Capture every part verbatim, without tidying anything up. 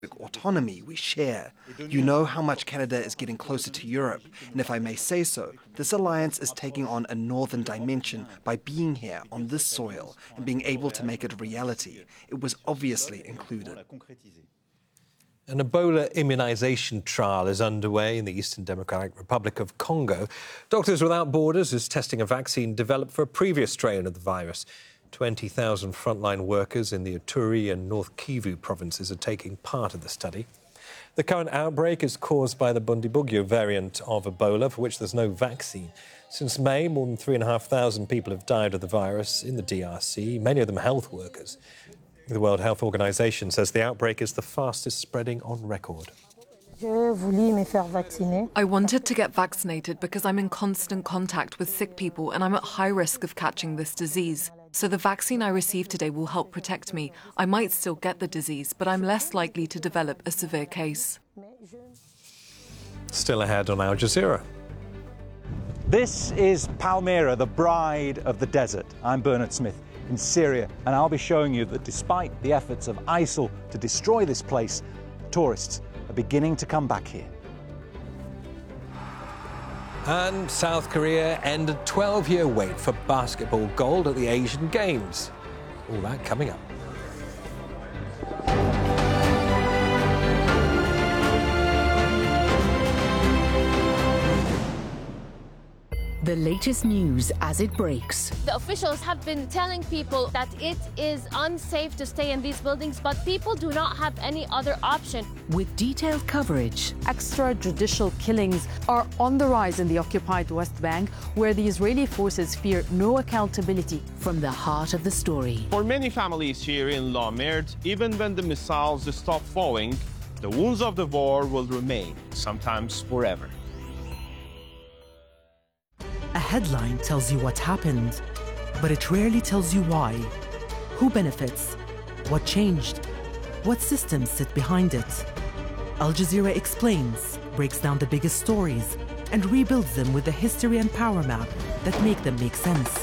autonomy we share. You know how much Canada is getting closer to Europe, and if I may say so, this alliance is taking on a northern dimension by being here on this soil and being able to make it a reality. It was obviously included. An Ebola immunisation trial is underway in the Eastern Democratic Republic of Congo. Doctors Without Borders is testing a vaccine developed for a previous strain of the virus. twenty thousand frontline workers in the Ituri and North Kivu provinces are taking part of the study. The current outbreak is caused by the Bundibugyo variant of Ebola, for which there's no vaccine. Since May, more than three thousand five hundred people have died of the virus in the D R C, many of them health workers. The World Health Organization says the outbreak is the fastest spreading on record. I wanted to get vaccinated because I'm in constant contact with sick people and I'm at high risk of catching this disease. So the vaccine I received today will help protect me. I might still get the disease, but I'm less likely to develop a severe case. Still ahead on Al Jazeera. This is Palmyra, the bride of the desert. I'm Bernard Smith in Syria, and I'll be showing you that despite the efforts of ISIL to destroy this place, tourists are beginning to come back here. And South Korea ended twelve-year wait for basketball gold at the Asian Games. All that coming up. The latest news as it breaks. The officials have been telling people that it is unsafe to stay in these buildings, but people do not have any other option. With detailed coverage. Extrajudicial killings are on the rise in the occupied West Bank, where the Israeli forces fear no accountability. From the heart of the story. For many families here in La Merde, even when the missiles stop falling, the wounds of the war will remain, sometimes forever. A headline tells you what happened, but it rarely tells you why. Who benefits? What changed? What systems sit behind it? Al Jazeera explains, breaks down the biggest stories, and rebuilds them with the history and power map that make them make sense.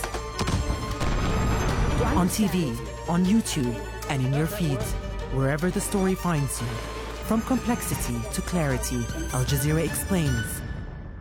On T V, on YouTube, and in your feed, wherever the story finds you. From complexity to clarity, Al Jazeera explains.